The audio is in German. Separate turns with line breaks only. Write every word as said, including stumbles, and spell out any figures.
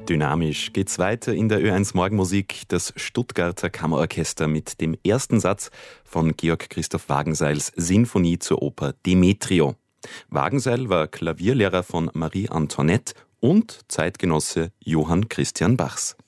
Dynamisch geht's weiter in der Ö eins Morgenmusik. Das Stuttgarter Kammerorchester mit dem ersten Satz von Georg Christoph Wagenseils Sinfonie zur Oper Demetrio. Wagenseil war Klavierlehrer von Marie Antoinette und Zeitgenosse Johann Christian Bachs.